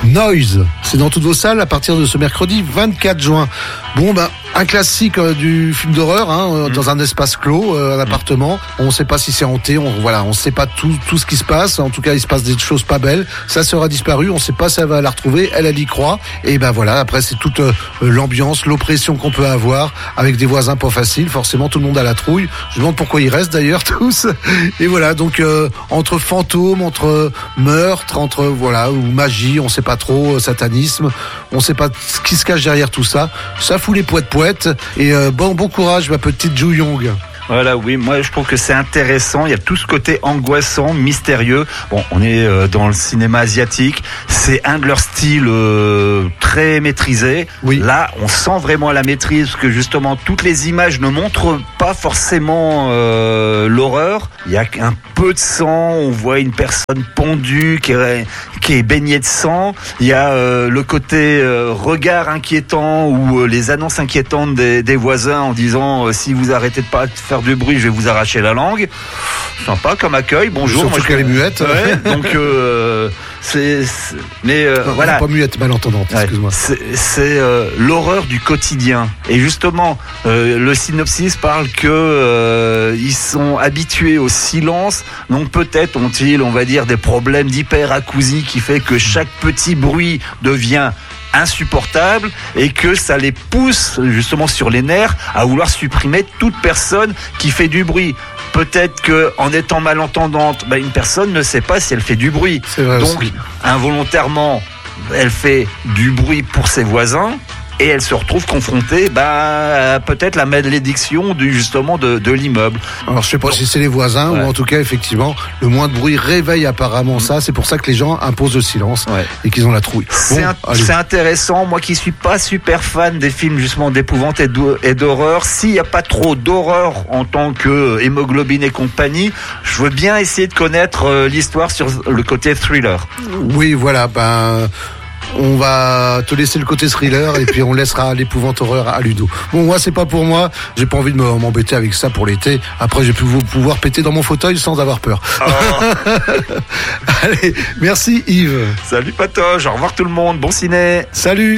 Noise. C'est dans toutes vos salles à partir de ce mercredi 24 juin. Bon, un classique du film d'horreur, dans un espace clos, un appartement. On ne sait pas si c'est hanté, on ne sait pas tout ce qui se passe. En tout cas, il se passe des choses pas belles. Ça sera disparu, on ne sait pas si elle va la retrouver. Elle y croit. Et après, c'est toute l'ambiance, l'oppression qu'on peut avoir avec des voisins pas faciles. Forcément, tout le monde a la trouille. Je me demande pourquoi ils restent d'ailleurs tous. Et voilà, donc entre fantômes, entre meurtres, ou magie, on ne sait pas trop, satanisme. On ne sait pas ce qui se cache derrière tout ça. Ça fout les poètes. Et bon courage, ma petite Ju Young. Voilà, oui, moi je trouve que c'est intéressant, il y a tout ce côté angoissant, mystérieux. Bon, on est dans le cinéma asiatique, c'est un de leurs styles très maîtrisés. Oui. Là, on sent vraiment la maîtrise, parce que justement, toutes les images ne montrent pas forcément l'horreur. Il y a un peu de sang, on voit une personne pendue qui est baignée de sang. Il y a le côté regard inquiétant ou les annonces inquiétantes des voisins en disant si vous arrêtez de pas faire du bruit, je vais vous arracher la langue. Sympa comme accueil. Bonjour. Surtout qu'elle est muette. Ouais, donc voilà. Pas muette, malentendante. Ouais, excuse-moi. C'est l'horreur du quotidien. Et justement, le synopsis parle que ils sont habitués au silence. Donc peut-être ont-ils, on va dire, des problèmes d'hyperacousie qui fait que chaque petit bruit devient insupportable et que ça les pousse justement sur les nerfs à vouloir supprimer toute personne qui fait du bruit. Peut-être que en étant malentendante, une personne ne sait pas si elle fait du bruit. C'est vrai. Donc aussi. Involontairement, elle fait du bruit pour ses voisins. Et elle se retrouve confrontée à peut-être la malédiction de l'immeuble. Alors je sais pas si c'est les voisins ou en tout cas effectivement le moins de bruit réveille apparemment ça. C'est pour ça que les gens imposent le silence et qu'ils ont la trouille. C'est intéressant. Moi qui suis pas super fan des films justement d'épouvante et d'horreur, s'il n'y a pas trop d'horreur en tant que hémoglobine et compagnie, je veux bien essayer de connaître l'histoire sur le côté thriller. Oui, voilà. On va te laisser le côté thriller et puis on laissera l'épouvante horreur à Ludo. Bon, moi, c'est pas pour moi. J'ai pas envie de m'embêter avec ça pour l'été. Après, je vais pouvoir péter dans mon fauteuil sans avoir peur. Oh. Allez, merci Yves. Salut Patoche, au revoir tout le monde. Bon ciné. Salut.